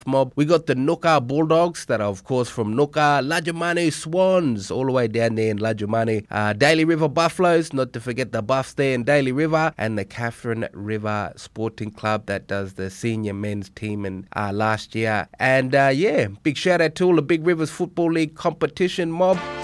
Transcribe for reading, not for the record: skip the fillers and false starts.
mob. We got the Nooka Bulldogs that are, of course, from Nooka. Lajamani Swans, all the way down there in Lajamani. Daly River Buffaloes, not to forget the Buffs there in Daly River. And the Catherine River Sporting Club that does the senior men's team in last year. And big shout out to all the Big Rivers Football League competition mob.